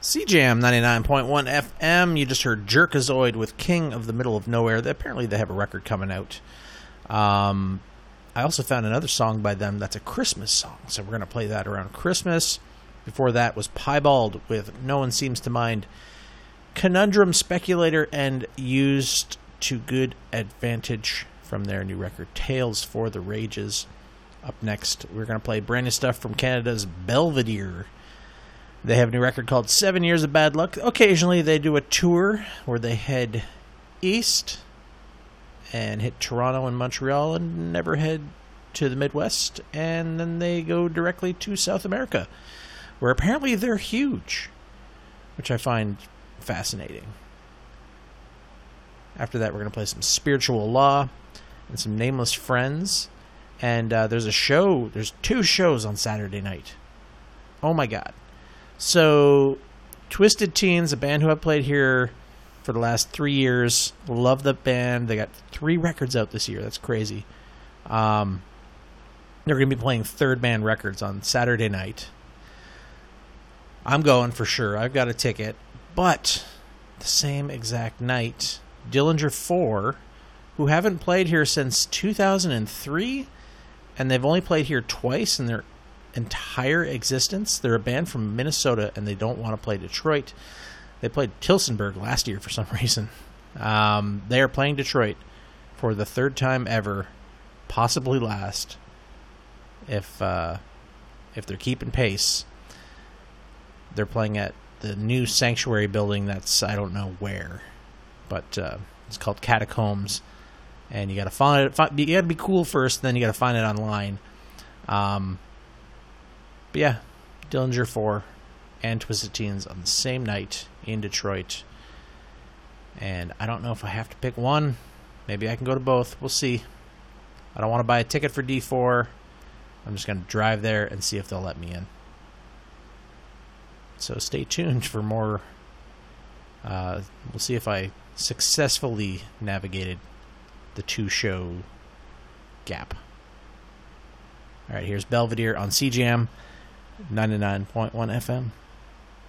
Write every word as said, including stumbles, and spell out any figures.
C Jam ninety-nine point one F M. You just heard Jerkazoid with King of the Middle of Nowhere. Apparently they have a record coming out. Um, I also found another song by them that's a Christmas song, so we're going to play that around Christmas. Before that was Piebald with No One Seems to Mind. Conundrum Speculator and Used to Good Advantage from their new record, Tales for the Rages. Up next, we're going to play brand new stuff from Canada's Belvedere. They have a new record called Seven Years of Bad Luck. Occasionally they do a tour where they head east and hit Toronto and Montreal and never head to the Midwest, and then they go directly to South America, where apparently they're huge, which I find fascinating. After that, we're going to play some Spiritual Law and some Nameless Friends, and uh, there's a show, there's two shows on Saturday night. Oh my god. So, Twisted Teens, a band who I've played here for the last three years. Love the band. They got three records out this year. That's crazy. Um, they're going to be playing Third Man Records on Saturday night. I'm going for sure. I've got a ticket. But, the same exact night, Dillinger four, who haven't played here since two thousand three, and they've only played here twice in their entire existence. They're a band from Minnesota, and they don't want to play Detroit. They played Tilsonburg last year for some reason. Um, they are playing Detroit for the third time ever, possibly last, if uh, if they're keeping pace. They're playing at the new Sanctuary building that's, I don't know where, but uh, it's called Catacombs, and you got to find it. Find, you got to be cool first, then you got to find it online. Um, But yeah, Dillinger four and Twisted Teens on the same night in Detroit. And I don't know if I have to pick one. Maybe I can go to both. We'll see. I don't want to buy a ticket for D four. I'm just going to drive there and see if they'll let me in. So stay tuned for more. Uh, we'll see if I successfully navigated the two-show gap. All right, here's Belvedere on C Jam ninety-nine point one F M.